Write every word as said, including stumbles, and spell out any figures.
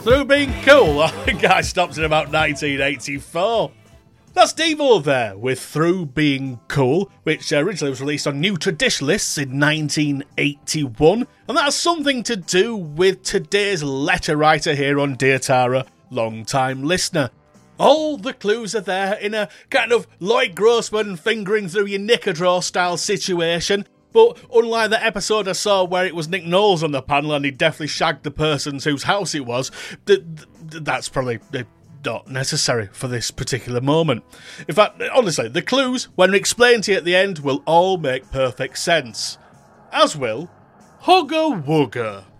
Through Being Cool. I think I stopped in about nineteen eighty-four. That's Devo there with Through Being Cool, which originally was released on New Traditionalists in nineteen eighty-one, and that has something to do with today's letter writer here on Dear Tara, long-time listener. All the clues are there in a kind of Lloyd Grossman fingering through your knicker drawer style situation, but unlike the episode I saw where it was Nick Knowles on the panel and he definitely shagged the person whose house it was, th- th- that's probably uh, not necessary for this particular moment. In fact, honestly, the clues, when explained to you at the end, will all make perfect sense. As will Hugger Wugger.